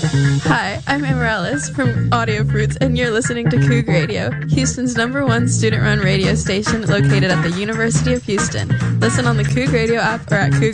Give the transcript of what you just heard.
Hi, I'm Amaryllis from Audio Fruits, and you're listening to Coug Radio, Houston's #1 student-run radio station located at the University of Houston. Listen on the Coug Radio app or at Coug